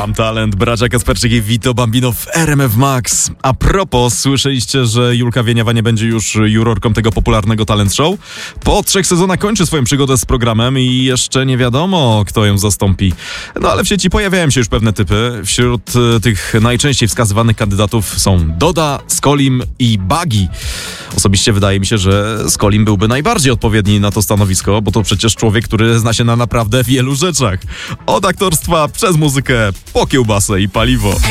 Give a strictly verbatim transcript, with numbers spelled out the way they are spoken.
Mam talent, bracia Kasperczyk i Vito Bambino w R M F Max. A propos, słyszeliście, że Julka Wieniawa nie będzie już jurorką tego popularnego talent show? Po trzech sezonach kończy swoją przygodę z programem i jeszcze nie wiadomo, kto ją zastąpi. No ale w sieci pojawiają się już pewne typy. Wśród tych najczęściej wskazywanych kandydatów są Doda, Skolim i Bagi. Osobiście wydaje mi się, że Skolim byłby najbardziej odpowiedni na to stanowisko, bo to przecież człowiek, który zna się na naprawdę wielu rzeczach. Od aktorstwa przez muzykę, po kiełbasę i paliwo.